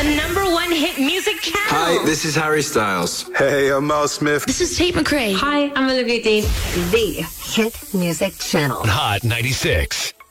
The #1 hit music channel. Hi, this is Harry Styles. Hey, I'm Miles Smith. This is Tate McRae. Hi, I'm Olivia Dean. The hit music channel. Hot 96.